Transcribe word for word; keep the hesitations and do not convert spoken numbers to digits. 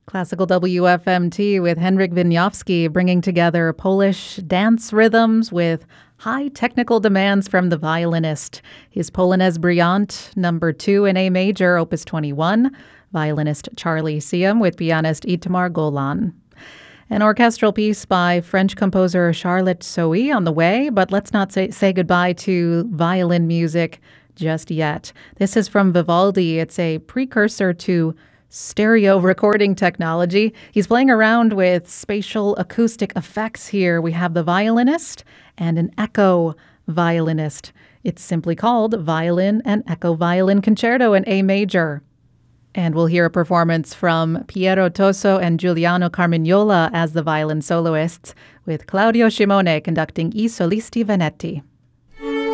Classical W F M T with Henryk Wieniawski bringing together Polish dance rhythms with high technical demands from the violinist. His Polonaise Brillante, number two in A major, opus twenty-one, violinist Charlie Siem with pianist Itamar Golan. An orchestral piece by French composer Charlotte Sohi on the way, but let's not say, say goodbye to violin music just yet. This is from Vivaldi. It's a precursor to stereo recording technology. He's playing around with spatial acoustic effects here. We have the violinist and an echo violinist. It's simply called Violin and Echo Violin Concerto in A major. And we'll hear a performance from Piero Toso and Giuliano Carmignola as the violin soloists, with Claudio Scimone conducting I Solisti Venetti.